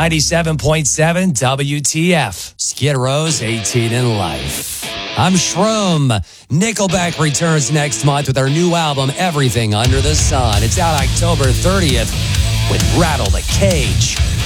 97.7 WTF. Skid Row's 18 in Life. I'm Shroom. Nickelback returns next month with their new album, Everything Under the Sun. It's out October 30th with Rattle the Cage.